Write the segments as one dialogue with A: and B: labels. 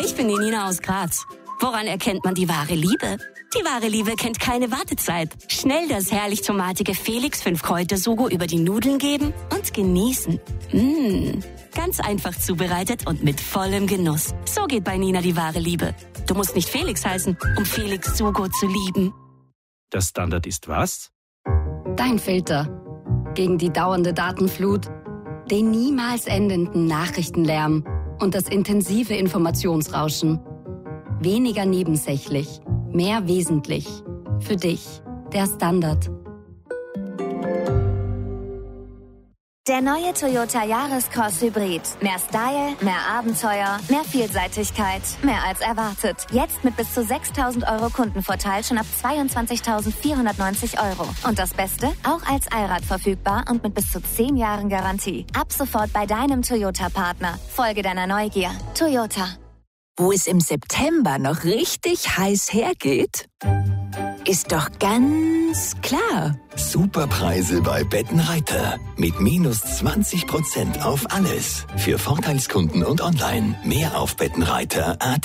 A: Ich bin die Nina aus Graz. Woran erkennt man die wahre Liebe? Die wahre Liebe kennt keine Wartezeit. Schnell das herrlich tomatige Felix 5-Kräuter-Sugo über die Nudeln geben und genießen. Ganz einfach zubereitet und mit vollem Genuss. So geht bei Nina die wahre Liebe. Du musst nicht Felix heißen, um Felix Sugo zu lieben.
B: Der Standard ist was?
C: Dein Filter. Gegen die dauernde Datenflut, den niemals endenden Nachrichtenlärm und das intensive Informationsrauschen. Weniger nebensächlich, mehr wesentlich. Für dich, der Standard.
D: Der neue Toyota Yaris-Cross Hybrid. Mehr Style, mehr Abenteuer, mehr Vielseitigkeit, mehr als erwartet. Jetzt mit bis zu 6.000 € Kundenvorteil schon ab 22.490 €. Und das Beste? Auch als Allrad verfügbar und mit bis zu 10 Jahren Garantie. Ab sofort bei deinem Toyota-Partner. Folge deiner Neugier. Toyota.
E: Wo es im September noch richtig heiß hergeht, ist doch ganz klar.
F: Superpreise bei Bettenreiter. Mit minus 20% auf alles. Für Vorteilskunden und online. Mehr auf bettenreiter.at.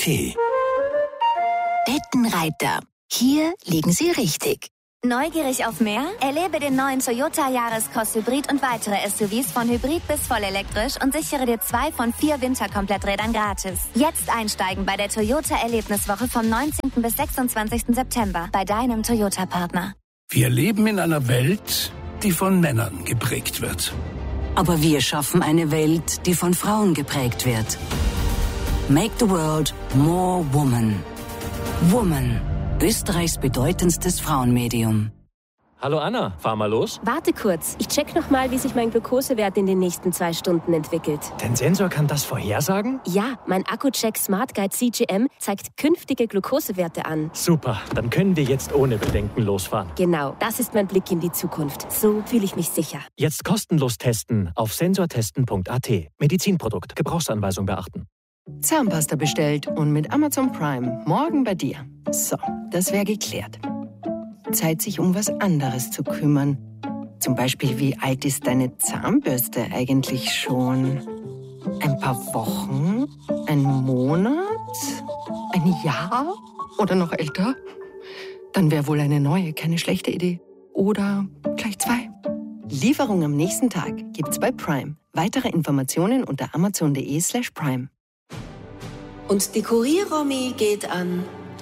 E: Bettenreiter. Hier liegen Sie richtig.
D: Neugierig auf mehr? Erlebe den neuen Toyota Yaris-Cross Hybrid und weitere SUVs von Hybrid bis vollelektrisch und sichere dir 2 von 4 Winterkompletträdern gratis. Jetzt einsteigen bei der Toyota Erlebniswoche vom 19. bis 26. September bei deinem Toyota-Partner.
G: Wir leben in einer Welt, die von Männern geprägt wird.
H: Aber wir schaffen eine Welt, die von Frauen geprägt wird. Make the world more woman. Woman. Österreichs bedeutendstes Frauenmedium.
B: Hallo Anna, fahr mal los.
I: Warte kurz, ich check nochmal, wie sich mein Glukosewert in den nächsten 2 Stunden entwickelt.
B: Dein Sensor kann das vorhersagen?
I: Ja, mein Accu-Check Smart Guide CGM zeigt künftige Glukosewerte an.
B: Super, dann können wir jetzt ohne Bedenken losfahren.
I: Genau, das ist mein Blick in die Zukunft. So fühle ich mich sicher.
B: Jetzt kostenlos testen auf sensortesten.at. Medizinprodukt, Gebrauchsanweisung beachten.
J: Zahnpasta bestellt und mit Amazon Prime morgen bei dir. So, das wäre geklärt. Zeit, sich um was anderes zu kümmern. Zum Beispiel, wie alt ist deine Zahnbürste eigentlich schon? Ein paar Wochen? Ein Monat? Ein Jahr? Oder noch älter? Dann wäre wohl eine neue keine schlechte Idee. Oder gleich 2. Lieferung am nächsten Tag gibt's bei Prime. Weitere Informationen unter amazon.de/prime.
K: Und die Kurier-Romy geht an.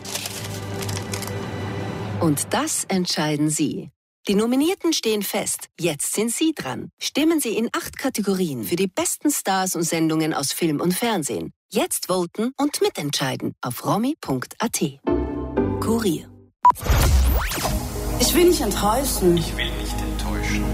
K: Und das entscheiden Sie. Die Nominierten stehen fest. Jetzt sind Sie dran. Stimmen Sie in 8 Kategorien für die besten Stars und Sendungen aus Film und Fernsehen. Jetzt voten und mitentscheiden auf romy.at. Kurier.
L: Ich will nicht enttäuschen.
M: Ich will nicht enttäuschen.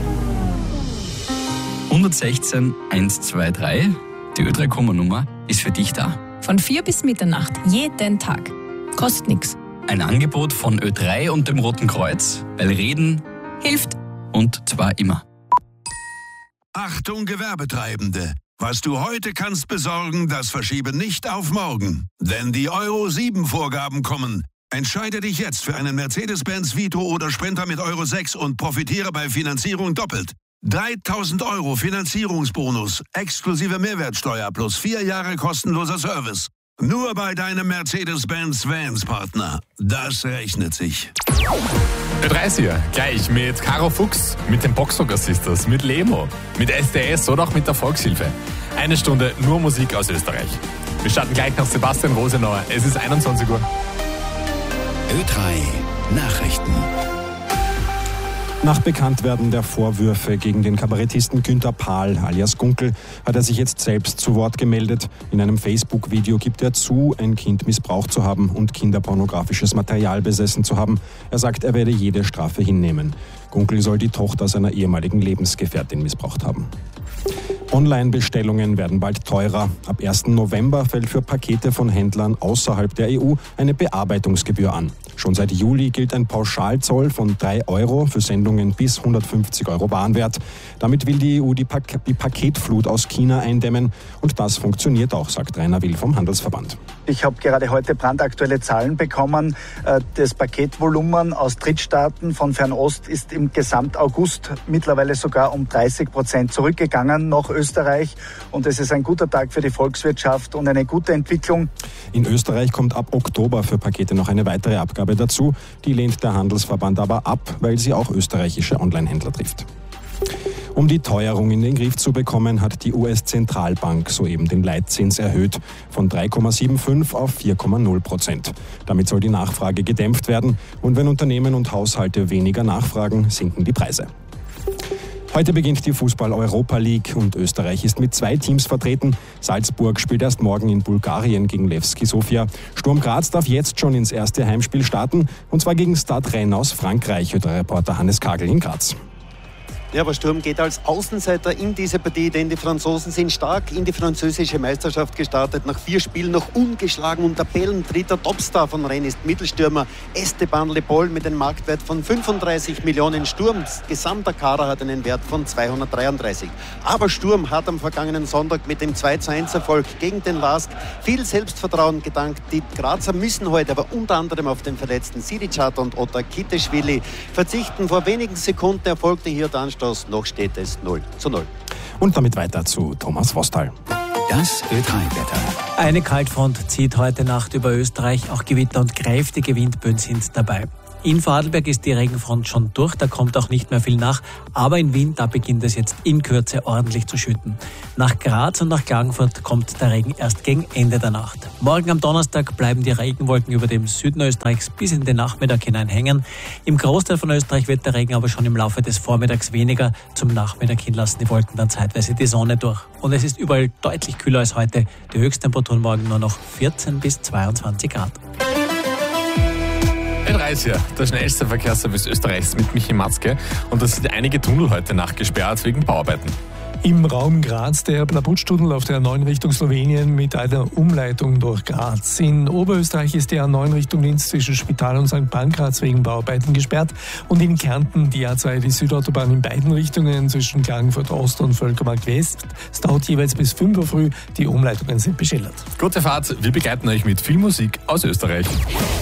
N: 116 123, die Ö3-Nummer, ist für dich da.
O: Von 4 bis Mitternacht, jeden Tag. Kostet nichts.
N: Ein Angebot von Ö3 und dem Roten Kreuz, weil Reden hilft. Und zwar immer.
P: Achtung Gewerbetreibende! Was du heute kannst besorgen, das verschiebe nicht auf morgen. Denn die Euro 7 Vorgaben kommen. Entscheide dich jetzt für einen Mercedes-Benz Vito oder Sprinter mit Euro 6 und profitiere bei Finanzierung doppelt. 3.000 € Finanzierungsbonus, exklusive Mehrwertsteuer plus 4 Jahre kostenloser Service. Nur bei deinem Mercedes-Benz Vans-Partner. Das rechnet sich.
Q: Ö30, gleich mit Caro Fuchs, mit den Boxhocker Sisters, mit Lemo, mit SDS oder auch mit der Volkshilfe. 1 Stunde nur Musik aus Österreich. Wir starten gleich nach Sebastian Rosenauer. Es ist 21 Uhr.
F: Ö3 Nachrichten.
R: Nach Bekanntwerden der Vorwürfe gegen den Kabarettisten Günther Pahl alias Gunkel hat er sich jetzt selbst zu Wort gemeldet. In einem Facebook-Video gibt er zu, ein Kind missbraucht zu haben und kinderpornografisches Material besessen zu haben. Er sagt, er werde jede Strafe hinnehmen. Gunkel soll die Tochter seiner ehemaligen Lebensgefährtin missbraucht haben. Online-Bestellungen werden bald teurer. Ab 1. November fällt für Pakete von Händlern außerhalb der EU eine Bearbeitungsgebühr an. Schon seit Juli gilt ein Pauschalzoll von 3 € für Sendungen bis 150 € Warenwert. Damit will die EU die Paketflut aus China eindämmen. Und das funktioniert auch, sagt Rainer Will vom Handelsverband.
S: Ich habe gerade heute brandaktuelle Zahlen bekommen. Das Paketvolumen aus Drittstaaten von Fernost ist im Gesamtaugust mittlerweile sogar um 30% zurückgegangen. Noch Österreich und es ist ein guter Tag für die Volkswirtschaft und eine gute Entwicklung.
R: In Österreich kommt ab Oktober für Pakete noch eine weitere Abgabe dazu. Die lehnt der Handelsverband aber ab, weil sie auch österreichische Onlinehändler trifft. Um die Teuerung in den Griff zu bekommen, hat die US-Zentralbank soeben den Leitzins erhöht von 3,75 auf 4,0%. Damit soll die Nachfrage gedämpft werden und wenn Unternehmen und Haushalte weniger nachfragen, sinken die Preise. Heute beginnt die Fußball-Europa League und Österreich ist mit 2 Teams vertreten. Salzburg spielt erst morgen in Bulgarien gegen Levski Sofia. Sturm Graz darf jetzt schon ins erste Heimspiel starten und zwar gegen Stade Rennes aus Frankreich, hört der Reporter Hannes Kagel in Graz.
L: Ja, aber Sturm geht als Außenseiter in diese Partie, denn die Franzosen sind stark in die französische Meisterschaft gestartet. Nach 4 Spielen noch ungeschlagen und Tabellendritter. Topstar von Rennes ist Mittelstürmer Esteban Le Pol mit einem Marktwert von 35 Millionen. Sturms gesamter Kader hat einen Wert von 233. Aber Sturm hat am vergangenen Sonntag mit dem 2:1-Erfolg gegen den LASK viel Selbstvertrauen gedankt. Die Grazer müssen heute aber unter anderem auf den verletzten Siricat und Otar Kiteschwili verzichten. Vor wenigen Sekunden erfolgte hier der Anstoß. Noch steht es 0:0.
R: Und damit weiter zu Thomas Vostal.
F: Das Ö3-Wetter.
M: Eine Kaltfront zieht heute Nacht über Österreich. Auch Gewitter und kräftige Windböen sind dabei. In Vorarlberg ist die Regenfront schon durch, da kommt auch nicht mehr viel nach. Aber in Wien, da beginnt es jetzt in Kürze ordentlich zu schütten. Nach Graz und nach Klagenfurt kommt der Regen erst gegen Ende der Nacht. Morgen am Donnerstag bleiben die Regenwolken über dem Süden Österreichs bis in den Nachmittag hinein hängen. Im Großteil von Österreich wird der Regen aber schon im Laufe des Vormittags weniger. Zum Nachmittag hin lassen die Wolken dann zeitweise die Sonne durch. Und es ist überall deutlich kühler als heute. Die Höchsttemperaturen morgen nur noch 14 bis 22 Grad.
Q: Ö3, der schnellste Verkehrsservice Österreichs mit Michi Matzke. Und da sind einige Tunnel heute Nacht gesperrt wegen Bauarbeiten.
T: Im Raum Graz der Blabutsch-Tunnel auf der A9 Richtung Slowenien mit einer Umleitung durch Graz. In Oberösterreich ist die A9 Richtung Linz zwischen Spital und St. Pankraz wegen Bauarbeiten gesperrt. Und in Kärnten die A2, die Südautobahn in beiden Richtungen zwischen Klagenfurt Ost und Völkermarkt West. Es dauert jeweils bis 5 Uhr früh. Die Umleitungen sind beschildert.
Q: Gute Fahrt, wir begleiten euch mit viel Musik aus Österreich.